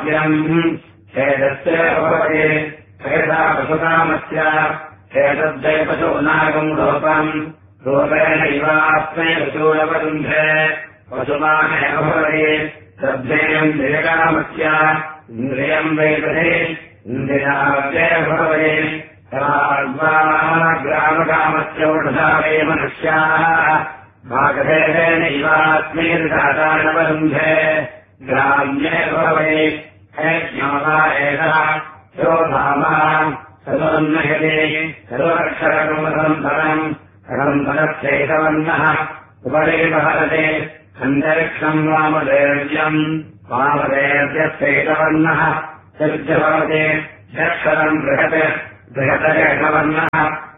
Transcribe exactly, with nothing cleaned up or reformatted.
काव्यम् एतस्य भवति एता पशुकामस्य एतद्वै पशूनागम् रूपम् रूपेणैवास्मै पशूनवरुन्धे पशुमानेव भवति तद्धेयम् निरकामस्य इन्द्रियम् वैदधे इन्द्रियाव्यय भवति ग्रामकामस्य ऊर्धा वै मनुष्याः भागभेदेनैवास्मै दातानवरुन्धे ग्राम्ये भवति ज्ञाता एतः योधामः सदोन्नयते सर्वक्षरकमसम्परम् कथम्परस्यैतवर्णः उपरि वहरते अन्तरिक्षम् वामदेव्यम् वामदेव्यस्यैतवर्णः भवति यक्षरम् बृहत् बृहतरेतवर्णः